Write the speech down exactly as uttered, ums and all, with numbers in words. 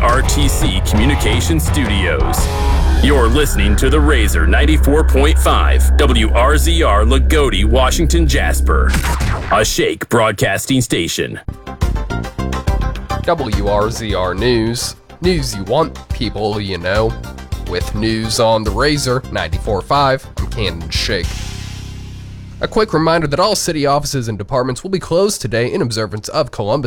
R T C Communication Studios. You're listening to The Razor ninety-four point five, W R Z R Lagodi, Washington, Jasper, a Shake broadcasting station. W R Z R News. News you want, people you know. With news on The Razor ninety-four point five, I'm Cannon Shake. A quick reminder that all city offices and departments will be closed today in observance of Columbus